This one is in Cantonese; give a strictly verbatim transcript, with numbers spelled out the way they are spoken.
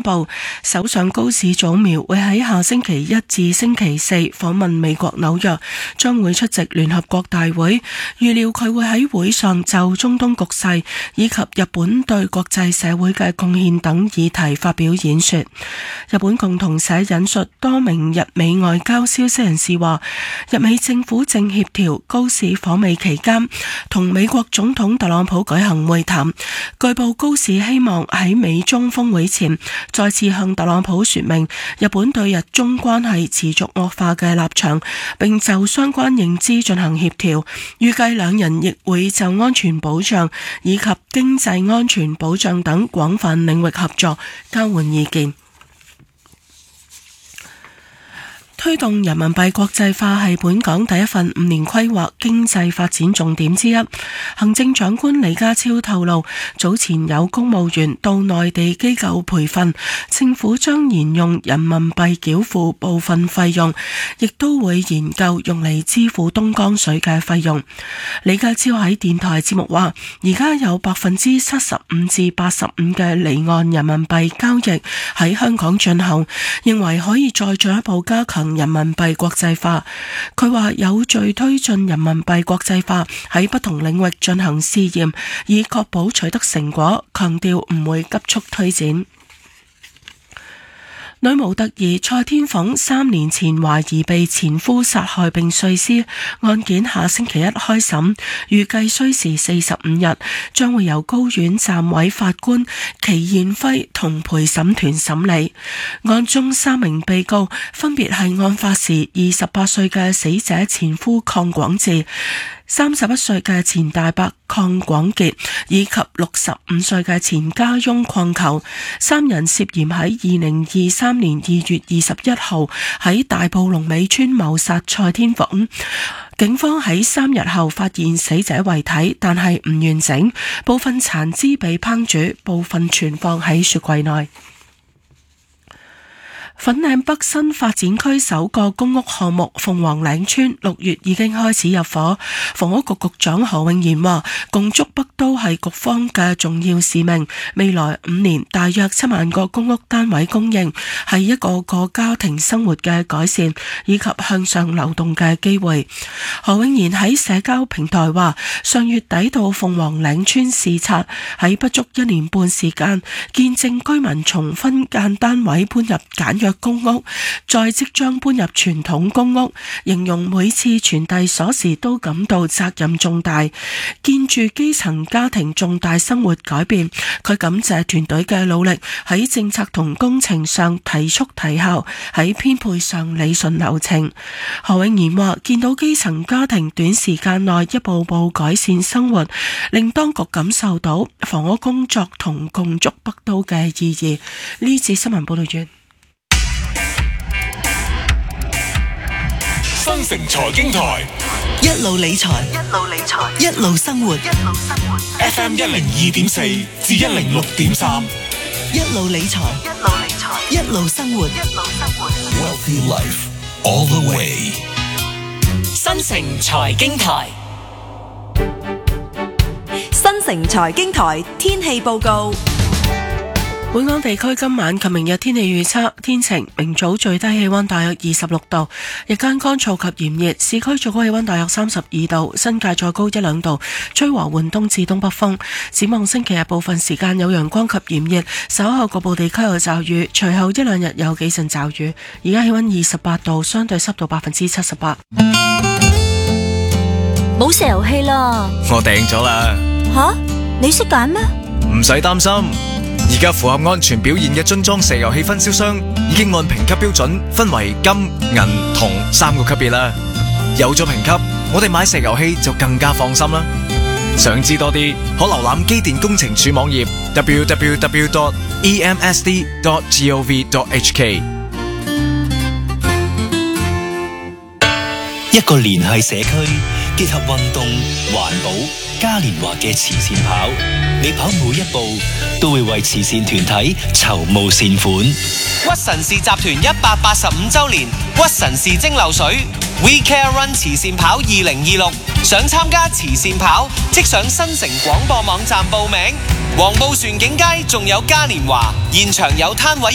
布，首相高市早苗會喺下星期一至星期四訪問美國紐約，將會出席聯合國大會。預料佢會喺會上就中東局勢以及日本對國際社會嘅貢獻等議題發表演說。日本共同社引述多名日美外交消息人士話，日美政府正協調高市訪美期間同美國總統特朗普舉行會談。據報高市希望喺美中峰會前再次向特朗普說明日本對日中關係持續惡化嘅立場，並就相關認知進行協調。預計兩人亦會就安全保障以及經濟安全保障等廣泛領域合作，交換意見。推動人民幣國際化係本港第一份五年規劃經濟發展重點之一。行政長官李家超透露，早前有公務員到內地機構培訓，政府將沿用人民幣繳付部分費用，亦都會研究用嚟支付東江水嘅費用。李家超喺電台節目話，而家有百分之七十五至八十五嘅離岸人民幣交易喺香港進行，認為可以再進一步加強人民幣國際化。佢話有序推進人民幣國際化，喺不同領域進行試驗，以確保取得成果，強調唔會急速推展。女模特兒蔡天鳳三年前懷疑被前夫殺害並碎屍，案件下星期一開審，預計需時四十五日，將會由高院暫委法官祁彥輝同陪審團審理。案中三名被告分別係案發時二十八歲嘅死者前夫鄺廣志、三十一歲嘅前大伯鄺廣傑以及六十五歲嘅前家翁鄺球，三人涉嫌喺二零二三年二月二十一號喺大埔龍尾村謀殺蔡天鳳。警方喺三日後發現死者遺體，但係唔完整，部分殘肢被烹煮，部分存放喺雪櫃內。粉嶺北新發展區首個公屋項目鳳凰嶺村六月已經開始入伙。房屋局局長何永賢話，共築北都係局方嘅重要使命，未來五年大約七萬個公屋單位供應，係一個個家庭生活嘅改善以及向上流動嘅機會。何永賢喺社交平台話，上月底到鳳凰嶺村視察，喺不足一年半時間見證居民從分間單位搬入簡約公屋，再即將搬入傳統公屋，形容每次傳遞鎖匙都感到責任重大，見住基層家庭重大生活改變。佢感謝團隊嘅努力，喺政策同工程上提速提效，喺編配上理順流程。何永賢話，見到基層家庭短時間內一步步改善生活，令當局感受到房屋工作同共築北都嘅意義。呢節新聞報道完。 新城財經台， 一路理財，一路理財，一路生活，一路生活。 F M 一零二點四至一零六點三， 一路理財，一路理財，一路生活，一路生活。 Wealthy life all the way。 新城財經台， 新城財經台天氣報告。 本港地區今晚及明日天氣預測，天晴，明早最低氣溫大約二十六度，日間乾燥及炎熱，市區最高氣溫大約三十二度，新界再高一兩度，吹和緩東至東北風。展望星期日部分時間有陽光及炎熱，稍後局部地區有驟雨，隨後一兩日有幾陣驟雨。而家氣溫二十八度，相對濕度百分之七十八。 冇石油氣啦， 我訂咗啦。 吓，你識揀咩？ 唔使擔心。而家符合安全表現嘅樽裝石油氣分銷商已經按評級標準分為金、銀、銅三個級別啦。有咗評級，我哋買石油氣就更加放心啦。想知多啲，可瀏覽機電工程署網頁 double-u double-u double-u dot e m s d dot gov dot h k。 一個聯繫社區，結合運動、環保、嘉年華嘅慈善跑，你跑每一步都會為慈善團體籌募善款。 屈臣氏集團一百八十五周年屈臣氏蒸餾水 We Care Run 慈善跑二零二六，想參加慈善跑，即上新城廣播網站報名。黃埔船景街仲有嘉年華，現場有攤位。